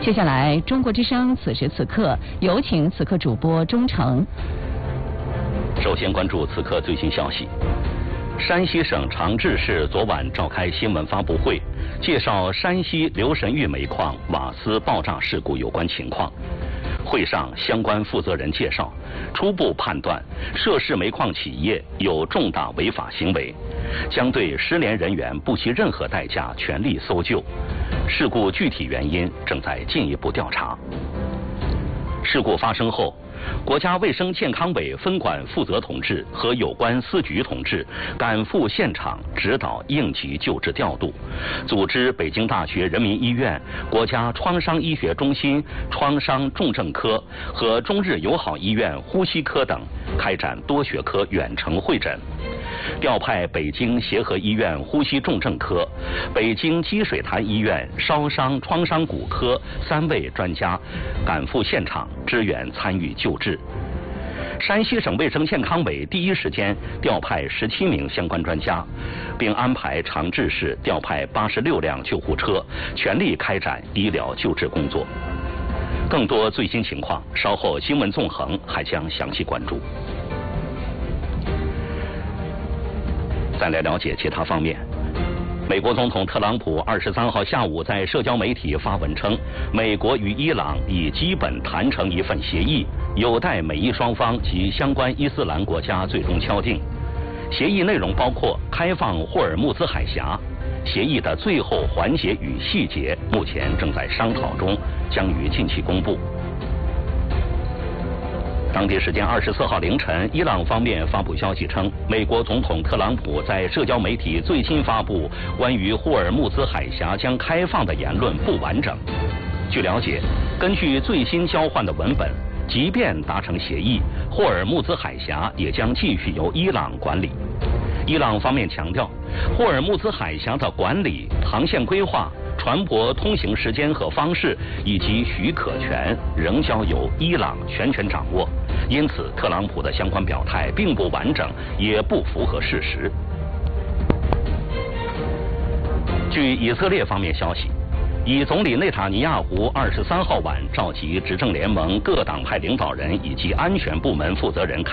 接下来，中国之声此时此刻有请此刻主播钟诚。 首先关注此刻最新消息。山西省长治市昨晚召开新闻发布会，介绍山西留神峪煤矿瓦斯爆炸事故有关情况。会上，相关负责人介绍，初步判断涉事煤矿企业有重大违法行为，将对失联人员不惜任何代价全力搜救。事故具体原因正在进一步调查。事故发生后，国家卫生健康委分管负责同志和有关司局同志赶赴现场指导应急救治调度，组织北京大学人民医院、国家创伤医学中心创伤重症科和中日友好医院呼吸科等开展多学科远程会诊，调派北京协和医院呼吸重症科、北京积水潭医院烧伤创伤骨科3位专家赶赴现场支援参与救治。山西省卫生健康委第一时间调派17名相关专家，并安排长治市调派86辆救护车，全力开展医疗救治工作。更多最新情况，稍后新闻纵横还将详细关注。再来了解其他方面。美国总统特朗普23号下午在社交媒体发文称，美国与伊朗已基本谈成一份协议，有待美伊双方及相关伊斯兰国家最终敲定。协议内容包括开放霍尔木兹海峡，协议的最后环节与细节目前正在商讨中，将于近期公布。当地时间24号凌晨，伊朗方面发布消息称，美国总统特朗普在社交媒体最新发布关于霍尔木兹海峡将开放的言论不完整。据了解，根据最新交换的文本，即便达成协议，霍尔木兹海峡也将继续由伊朗管理。伊朗方面强调，霍尔木兹海峡的管理、航线规划、船舶通行时间和方式以及许可权仍交由伊朗全权掌握，因此特朗普的相关表态并不完整，也不符合事实。据以色列方面消息，以总理内塔尼亚胡23号晚召集执政联盟各党派领导人以及安全部门负责人开